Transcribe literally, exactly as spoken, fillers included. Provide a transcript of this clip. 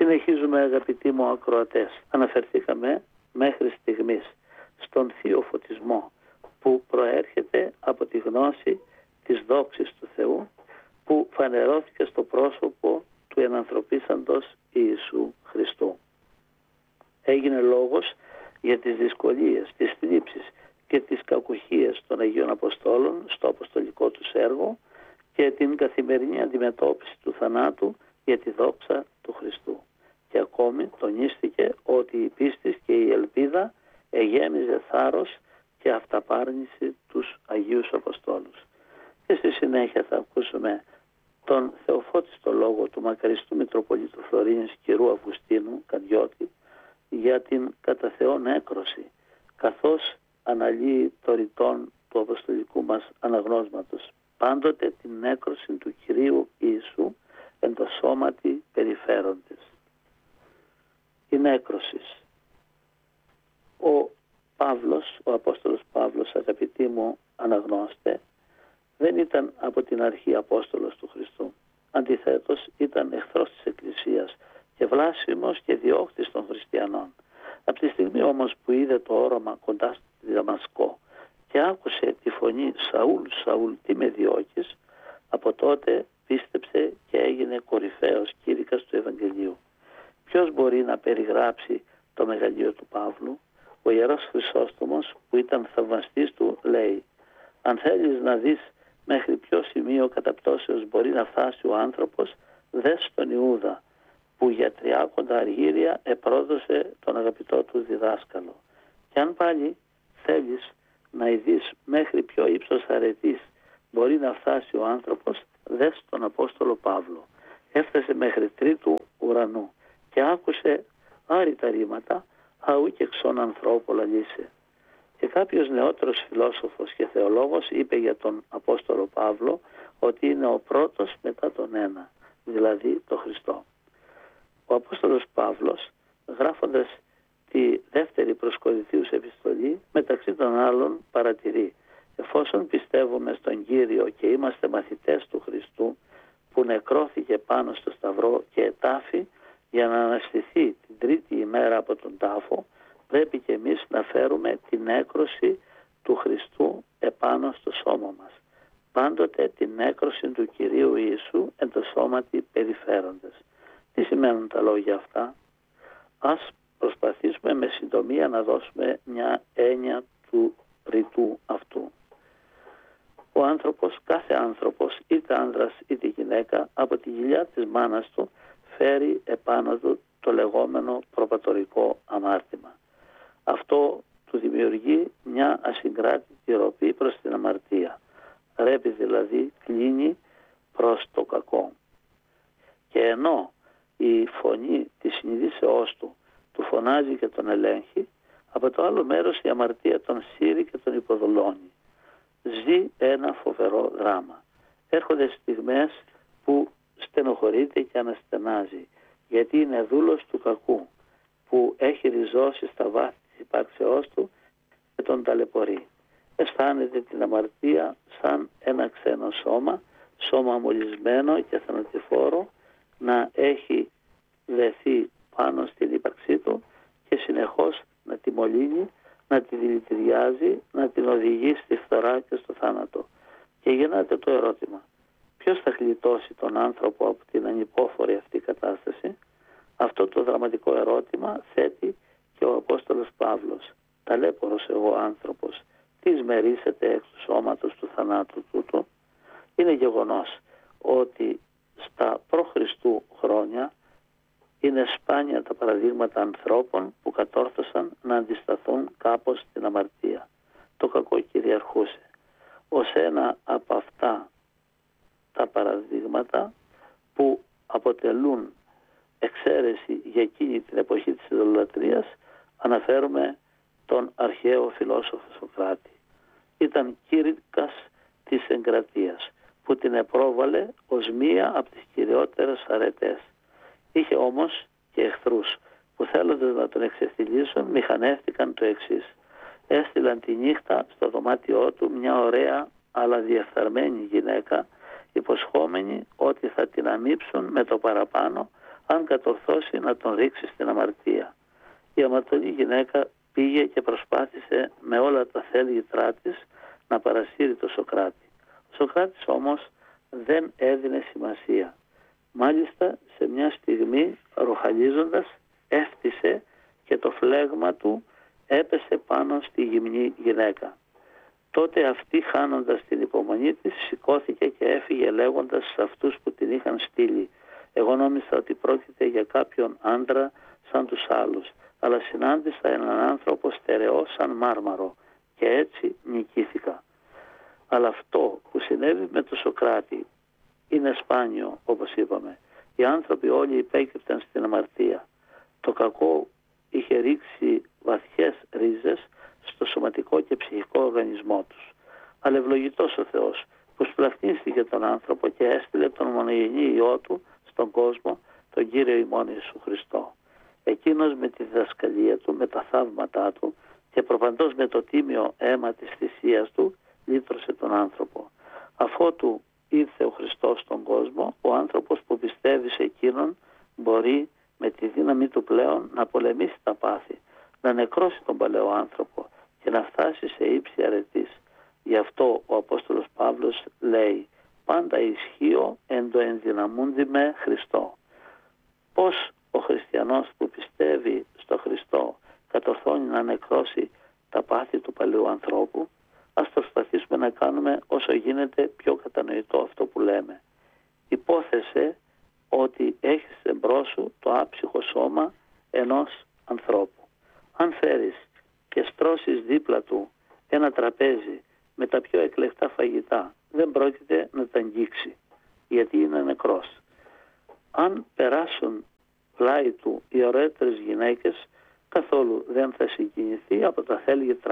Συνεχίζουμε, αγαπητοί μου ακροατές. Αναφερθήκαμε μέχρι στιγμής στον θείο φωτισμό που προέρχεται από τη γνώση της δόξης του Θεού, που φανερώθηκε στο πρόσωπο του ενανθρωπίσαντος Ιησού Χριστού. Έγινε λόγος για τις δυσκολίες, τις θλίψεις και τις κακουχίες των Αγίων Αποστόλων στο αποστολικό τους έργο και την καθημερινή αντιμετώπιση του θανάτου για τη δόξα του Χριστού. Και ακόμη τονίστηκε ότι η πίστη και η ελπίδα εγέμιζε θάρρος και αυταπάρνηση τους Αγίους Αποστόλους. Και στη συνέχεια θα ακούσουμε τον θεοφώτιστο λόγο του μακαριστού Μητροπολίτου Φλωρίνης κ. Αυγουστίνου Καντιώτη για την κατά Θεόν έκρωση, καθώς αναλύει το ρητόν του αποστολικού μας αναγνώσματος, πάντοτε την έκρωση του Κυρίου Ιησού εν το σώματι περιφέροντες. Η νέκρωση. Ο Παύλος, ο Απόστολος Παύλος, αγαπητοί μου αναγνώστε, δεν ήταν από την αρχή Απόστολος του Χριστού. Αντιθέτως ήταν εχθρός της Εκκλησίας και βλάσφημος και διώκτης των χριστιανών. Από τη στιγμή όμως που είδε το όραμα κοντά στη Δαμασκό και άκουσε τη φωνή «Σαούλ, Σαούλ, τι με διώκεις», από τότε πίστεψε και έγινε κορυφαίος κήρυκας του Ευαγγελίου. Ποιος μπορεί να περιγράψει το μεγαλείο του Παύλου? Ο Ιερός Χρυσόστομος, που ήταν θαυμαστής του, λέει: «Αν θέλεις να δεις μέχρι ποιο σημείο καταπτώσεως μπορεί να φτάσει ο άνθρωπος, δες τον Ιούδα, που για τριάκοντα αργύρια επρόδωσε τον αγαπητό του διδάσκαλο. Και αν πάλι θέλεις να ειδείς μέχρι ποιο ύψος αρετής μπορεί να φτάσει ο άνθρωπος, δες τον Απόστολο Παύλο. Έφτασε μέχρι τρίτου ουρανού και άκουσε άρρητα ρήματα, αού και ξών ανθρώπου λαλήσε». Και κάποιος νεότερος φιλόσοφος και θεολόγος είπε για τον Απόστολο Παύλο ότι είναι ο πρώτος μετά τον ένα, δηλαδή τον Χριστό. Ο Απόστολος Παύλος, γράφοντας τη δεύτερη προς Κορινθίους επιστολή, μεταξύ των άλλων παρατηρεί: «Εφόσον πιστεύουμε στον Κύριο και είμαστε μαθητές του Χριστού, που νεκρώθηκε πάνω στο σταυρό και ετάφη για να αναστηθεί την τρίτη ημέρα από τον τάφο, πρέπει και εμείς να φέρουμε την έκρωση του Χριστού επάνω στο σώμα μας. Πάντοτε την έκρωση του Κυρίου Ιησού εν το σώματι περιφέροντες». Τι σημαίνουν τα λόγια αυτά? Ας προσπαθήσουμε με συντομία να δώσουμε μια έννοια του ρητού αυτού. Ο άνθρωπος, κάθε άνθρωπος, είτε άνδρας είτε γυναίκα, από τη κοιλιά της μάνας του φέρει επάνω του το λεγόμενο προπατορικό αμάρτημα. Αυτό του δημιουργεί μια ασυγκράτητη ροπή προς την αμαρτία. Ρέπει δηλαδή, κλείνει προς το κακό. Και ενώ η φωνή της συνειδήσεώς του του φωνάζει και τον ελέγχει, από το άλλο μέρος η αμαρτία τον σύρει και τον υποδολώνει. Ζει ένα φοβερό δράμα. Έρχονται στιγμές που στενοχωρείται και αναστενάζει, γιατί είναι δούλος του κακού, που έχει ριζώσει στα βάθη της υπάρξεώς του και τον ταλαιπωρεί. Αισθάνεται την αμαρτία σαν ένα ξένο σώμα, σώμα μολυσμένο και θανατηφόρο, να έχει δεθεί πάνω στην ύπαρξή του και συνεχώς να τη μολύνει, να τη δηλητηριάζει, να την οδηγεί στη φθορά και στο θάνατο. Και γεννάται το ερώτημα: ποιος θα γλιτώσει τον άνθρωπο από την ανυπόφορη αυτή κατάσταση? Αυτό το δραματικό ερώτημα θέτει και ο Απόστολος Παύλος. «Ταλέπορος εγώ άνθρωπος, τι σμερίσεται εκ του σώματος του θανάτου τούτου?» Είναι γεγονός ότι στα προ-Χριστού χρόνια είναι σπάνια τα παραδείγματα ανθρώπων που κατόρθωσαν να αντισταθούν κάπως στην αμαρτία. Το κακό κυριαρχούσε. Ως ένα από αυτά τα παραδείγματα που αποτελούν εξαίρεση για εκείνη την εποχή της ειδωλολατρίας, αναφέρουμε τον αρχαίο φιλόσοφο Σωκράτη. Ήταν κήρυκας της εγκρατείας, που την επρόβαλε ως μία από τις κυριότερες αρετές. Είχε όμως και εχθρούς που, θέλοντας να τον εξευθυλίσουν, μηχανεύτηκαν το εξής. Έστειλαν τη νύχτα στο δωμάτιό του μια ωραία αλλά διεφθαρμένη γυναίκα, υποσχόμενη ότι θα την αμίψουν με το παραπάνω αν κατορθώσει να τον ρίξει στην αμαρτία. Η αμαρτωλή γυναίκα πήγε και προσπάθησε με όλα τα θέλγητρά της να παρασύρει τον Σωκράτη. Ο Σωκράτης όμως δεν έδινε σημασία. Μάλιστα σε μια στιγμή ροχαλίζοντας έφτισε και το φλέγμα του έπεσε πάνω στη γυμνή γυναίκα. Τότε αυτή, χάνοντας την υπομονή της, σηκώθηκε και έφυγε λέγοντας σε αυτούς που την είχαν στείλει: «Εγώ νόμιζα ότι πρόκειται για κάποιον άντρα σαν τους άλλους, αλλά συνάντησα έναν άνθρωπο στερεό σαν μάρμαρο και έτσι νικήθηκα». Αλλά αυτό που συνέβη με τον Σωκράτη είναι σπάνιο, όπως είπαμε. Οι άνθρωποι όλοι υπέκυπταν στην αμαρτία. Το κακό είχε ρίξει βαθιές ρίζες στο σωματικό και ψυχικό οργανισμό τους. Αλλά ευλογητός ο Θεός που σπλαχνίστηκε τον άνθρωπο και έστειλε τον μονογενή Υιό του στον κόσμο, τον Κύριο ημών Ιησού Χριστό. Εκείνος με τη διδασκαλία του, με τα θαύματά του και προπαντός με το τίμιο αίμα της θυσίας του λύτρωσε τον άνθρωπο. Αφότου ήρθε ο Χριστός στον κόσμο, ο άνθρωπος που πιστεύει σε Εκείνον μπορεί με τη δύναμη του πλέον να πολεμήσει τα πάθη, να νεκρώσει τον παλαιό άνθρωπο και να φτάσει σε ύψη αρετής. Γι' αυτό ο Απόστολος Παύλος λέει: «Πάντα ισχύω εν το ενδυναμούντι με Χριστό». Πώς ο χριστιανός που πιστεύει στο Χριστό κατορθώνει να νεκρώσει τα πάθη του παλαιού ανθρώπου? Ας προσπαθήσουμε να κάνουμε όσο γίνεται πιο κατανοητό αυτό που λέμε. Υπόθεσε ότι έχεις εμπρός σου το άψυχο σώμα ενός ανθρώπου. Αν φέρεις και στρώσεις δίπλα του ένα τραπέζι με τα πιο εκλεκτά φαγητά, δεν πρόκειται να τα αγγίξει, γιατί είναι νεκρός. Αν περάσουν πλάι του οι ωραίτερες γυναίκες, καθόλου δεν θα συγκινηθεί από τα θέλγητρα